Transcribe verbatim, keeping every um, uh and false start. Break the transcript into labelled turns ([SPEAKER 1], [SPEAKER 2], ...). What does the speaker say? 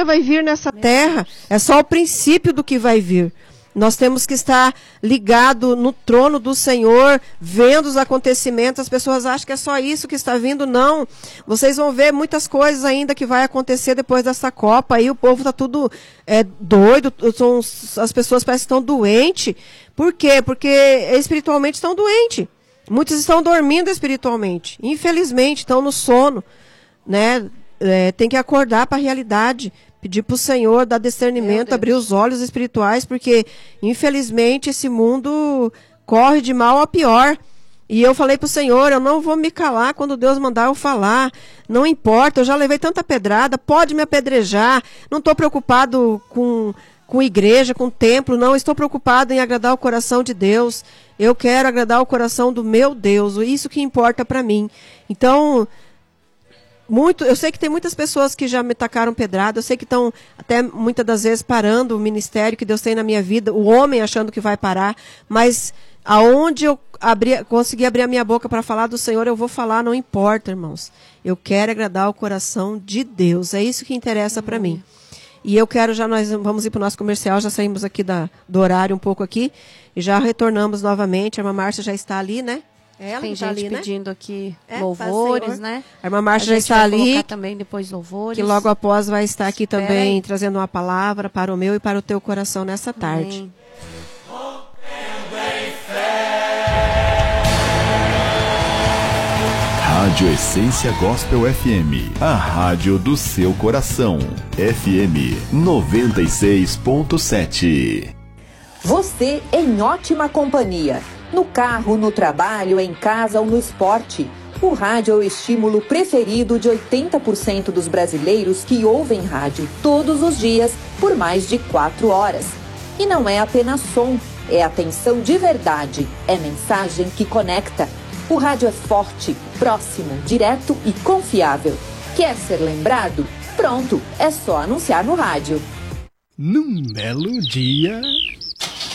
[SPEAKER 1] vai vir nessa terra, é só o princípio do que vai vir. Nós temos que estar ligado no trono do Senhor, vendo os acontecimentos. As pessoas acham que é só isso que está vindo. Não. Vocês vão ver muitas coisas ainda que vai acontecer depois dessa Copa. Aí o povo está tudo é, doido. São, as pessoas parecem que estão doentes. Por quê? Porque espiritualmente estão doentes. Muitos estão dormindo espiritualmente. Infelizmente, estão no sono. Né? É, tem que acordar para a realidade. Pedir para o Senhor dar discernimento, abrir os olhos espirituais, porque, infelizmente, esse mundo corre de mal a pior. E eu falei para o Senhor, eu não vou me calar quando Deus mandar eu falar. Não importa, eu já levei tanta pedrada, pode me apedrejar. Não estou preocupado com, com igreja, com templo, não. Estou preocupado em agradar o coração de Deus. Eu quero agradar o coração do meu Deus. Isso que importa para mim. Então... Muito, eu sei que tem muitas pessoas que já me tacaram pedrada, eu sei que estão até muitas das vezes parando o ministério que Deus tem na minha vida, o homem achando que vai parar, mas aonde eu abri, consegui abrir a minha boca para falar do Senhor, eu vou falar, não importa, irmãos. Eu quero agradar o coração de Deus, é isso que interessa para mim. E eu quero já, nós vamos ir para o nosso comercial, já saímos aqui da, do horário um pouco aqui, e já retornamos novamente, a irmã Márcia já está ali, né?
[SPEAKER 2] Ela tem gente tá ali, pedindo né? aqui
[SPEAKER 1] é,
[SPEAKER 2] louvores, né?
[SPEAKER 1] A irmã Márcia já está ali.
[SPEAKER 2] Também depois louvores.
[SPEAKER 1] Que logo após vai estar aqui
[SPEAKER 2] Espera
[SPEAKER 1] também
[SPEAKER 2] aí.
[SPEAKER 1] trazendo uma palavra para o meu e para o teu coração nessa tarde.
[SPEAKER 3] Rádio Essência Gospel F M, a rádio do seu coração. F M noventa e seis ponto sete.
[SPEAKER 4] Você em ótima companhia. No carro, no trabalho, em casa ou no esporte. O rádio é o estímulo preferido de oitenta por cento dos brasileiros que ouvem rádio todos os dias por mais de quatro horas. E não é apenas som, é atenção de verdade, é mensagem que conecta. O rádio é forte, próximo, direto e confiável. Quer ser lembrado? Pronto, é só anunciar no rádio.
[SPEAKER 5] Num belo dia...